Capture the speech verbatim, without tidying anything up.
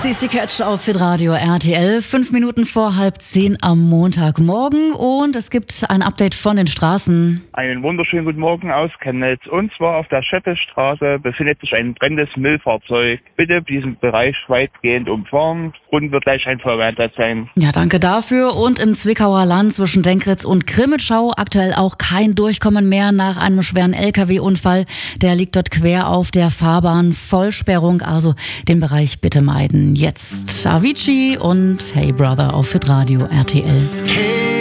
C C Catch auf Hitradio R T L. Fünf Minuten vor halb zehn am Montagmorgen und es gibt ein Update von den Straßen. Einen wunderschönen guten Morgen aus Chemnitz. Und zwar auf der Scheppestraße befindet sich ein brennendes Müllfahrzeug. Bitte diesen Bereich weitgehend umfahren. Grund wird gleich ein Feuerwehreinsatz sein. Ja, danke dafür. Und im Zwickauer Land zwischen Denkritz und Grimmitschau aktuell auch kein Durchkommen mehr nach einem schweren L K W-Unfall. Der liegt dort quer auf der Fahrbahn. Vollsperrung, also den Bereich bitte meiden. Jetzt Avicii und Hey Brother auf Hitradio R T L. Hey.